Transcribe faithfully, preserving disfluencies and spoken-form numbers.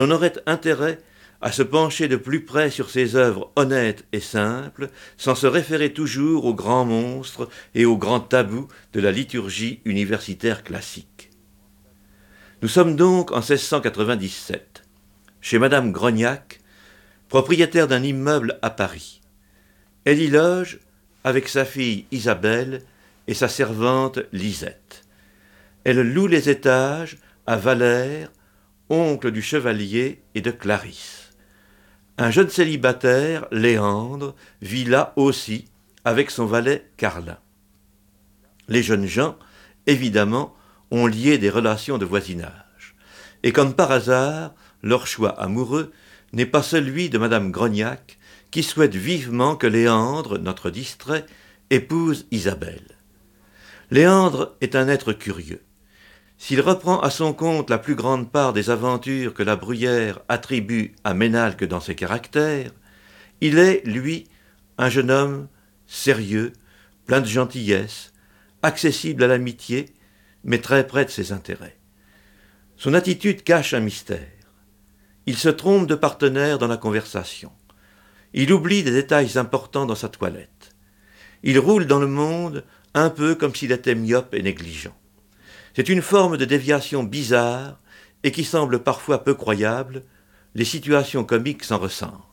On aurait intérêt à se pencher de plus près sur ces œuvres honnêtes et simples, sans se référer toujours aux grands monstres et aux grands tabous de la liturgie universitaire classique. Nous sommes donc en seize cent quatre-vingt-dix-sept, chez Madame Grognac, propriétaire d'un immeuble à Paris. Elle y loge avec sa fille Isabelle et sa servante Lisette. Elle loue les étages à Valère, oncle du chevalier et de Clarisse. Un jeune célibataire, Léandre, vit là aussi avec son valet Carlin. Les jeunes gens, évidemment, ont lié des relations de voisinage. Et comme par hasard, leur choix amoureux n'est pas celui de Madame Grognac, qui souhaite vivement que Léandre, notre distrait, épouse Isabelle. Léandre est un être curieux. S'il reprend à son compte la plus grande part des aventures que la Bruyère attribue à Ménalque dans ses caractères, il est, lui, un jeune homme sérieux, plein de gentillesse, accessible à l'amitié, mais très près de ses intérêts. Son attitude cache un mystère. Il se trompe de partenaire dans la conversation. Il oublie des détails importants dans sa toilette. Il roule dans le monde un peu comme s'il était myope et négligent. C'est une forme de déviation bizarre et qui semble parfois peu croyable, les situations comiques s'en ressentent.